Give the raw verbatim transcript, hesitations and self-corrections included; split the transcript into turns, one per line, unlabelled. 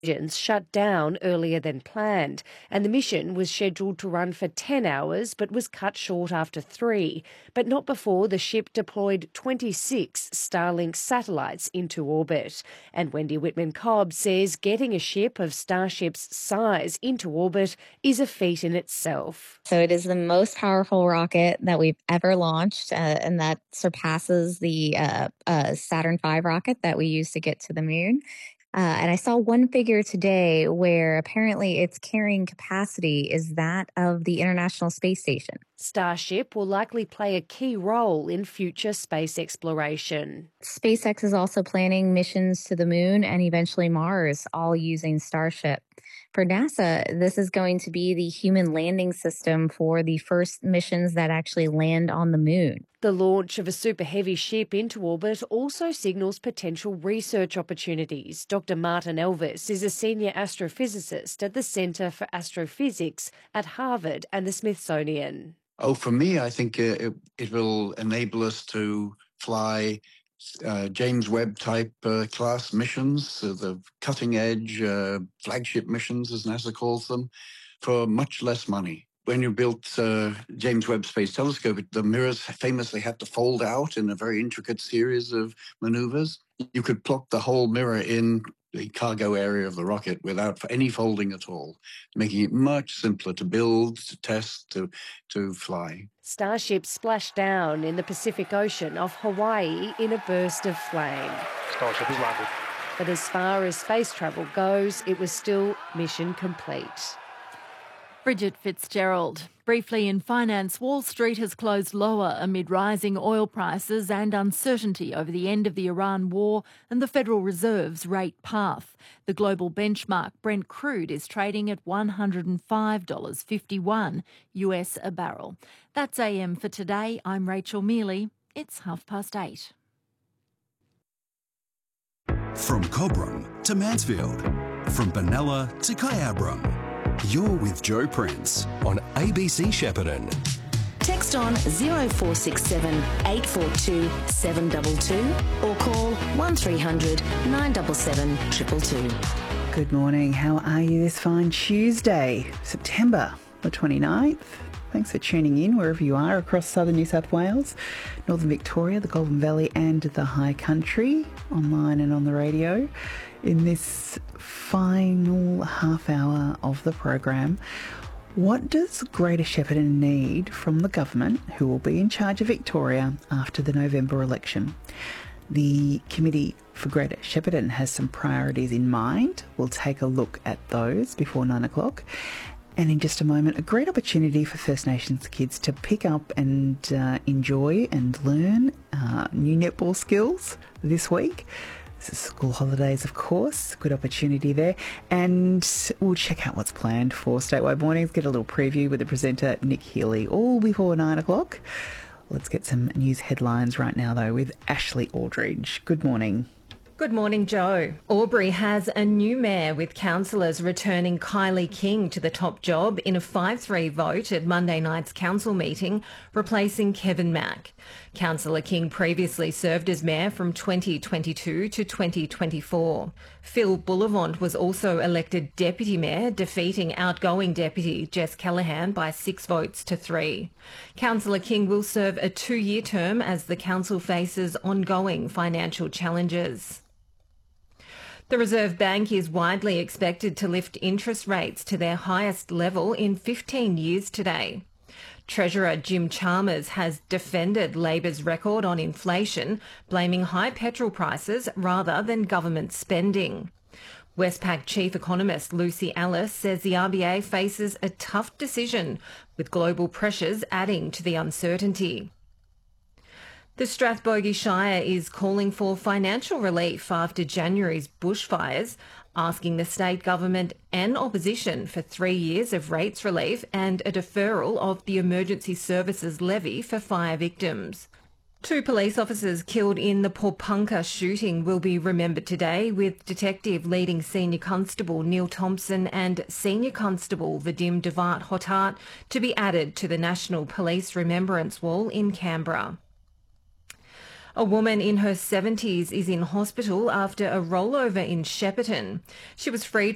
engines shut down earlier than planned, and the mission was scheduled to run for ten hours but was cut short after three, but not before the ship deployed twenty-six Starlink satellites into orbit. And Wendy Whitman-Cobb says getting a ship of Starship's size into orbit is a feat in itself.
So it is the most powerful rocket that we've ever launched, uh, and that surpasses the uh, uh, Saturn five rocket that we used to get to the moon. Uh, and I saw one figure today where apparently its carrying capacity is that of the International Space Station.
Starship will likely play a key role in future space exploration.
SpaceX is also planning missions to the moon and eventually Mars, all using Starship. For NASA, this is going to be the human landing system for the first missions that actually land on the moon.
The launch of a super heavy ship into orbit also signals potential research opportunities. Doctor Martin Elvis is a senior astrophysicist at the Centre for Astrophysics at Harvard and the Smithsonian.
Oh, for me, I think uh, it, it will enable us to fly uh, James Webb type uh, class missions, so the cutting edge uh, flagship missions, as NASA calls them, for much less money. When you built uh, James Webb Space Telescope, the mirrors famously had to fold out in a very intricate series of maneuvers. You could plop the whole mirror in the cargo area of the rocket without any folding at all, making it much simpler to build, to test, to, to fly.
Starship splashed down in the Pacific Ocean off Hawaii in a burst of flame.
Starship has landed.
But as far as space travel goes, it was still mission complete.
Bridget Fitzgerald. Briefly in finance, Wall Street has closed lower amid rising oil prices and uncertainty over the end of the Iran war and the Federal Reserve's rate path. The global benchmark Brent crude is trading at one hundred five dollars fifty-one U S a barrel. That's A M for today. I'm Rachel Mealy. It's half past eight.
From Cobram to Mansfield, from Benalla to Kyabram. You're with Joe Prince on A B C Shepparton.
Text on zero four six seven, eight four two, seven two two or call one three hundred, nine seven seven, two two two.
Good morning. How are you this fine Tuesday, September the twenty-ninth? Thanks for tuning in wherever you are across southern New South Wales, northern Victoria, the Golden Valley and the High Country, online and on the radio. In this final half hour of the program, what does Greater Shepparton need from the government, who will be in charge of Victoria after the November election? The Committee for Greater Shepparton has some priorities in mind. We'll take a look at those before nine o'clock. And in just a moment, a great opportunity for First Nations kids to pick up and uh, enjoy and learn uh, new netball skills this week. This is school holidays, of course. Good opportunity there. And we'll check out what's planned for Statewide Mornings, get a little preview with the presenter Nick Healy, all before nine o'clock. Let's get some news headlines right now, though, with Ashley Aldridge. Good morning.
Good morning, Joe. Albury has a new mayor, with councillors returning Kylie King to the top job in a five three vote at Monday night's council meeting, replacing Kevin Mack. Councillor King previously served as mayor from twenty twenty-two to twenty twenty-four. Phil Bullivant was also elected deputy mayor, defeating outgoing deputy Jess Callaghan by six votes to three. Councillor King will serve a two-year term as the council faces ongoing financial challenges. The Reserve Bank is widely expected to lift interest rates to their highest level in fifteen years today. Treasurer Jim Chalmers has defended Labor's record on inflation, blaming high petrol prices rather than government spending. Westpac Chief Economist Lucy Ellis says the R B A faces a tough decision, with global pressures adding to the uncertainty. The Strathbogie Shire is calling for financial relief after January's bushfires, asking the state government and opposition for three years of rates relief and a deferral of the emergency services levy for fire victims. Two police officers killed in the Pawnpukka shooting will be remembered today, with Detective Leading Senior Constable Neil Thompson and Senior Constable Vadim Devart Hotat to be added to the National Police Remembrance Wall in Canberra. A woman in her seventies is in hospital after a rollover in Shepparton. She was freed